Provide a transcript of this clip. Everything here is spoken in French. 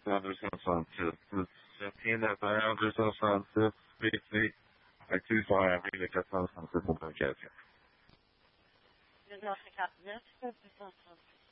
266. Je tiens d'atteindre 266 PC actif sur la rue de 466 pour communication. 1959, 266.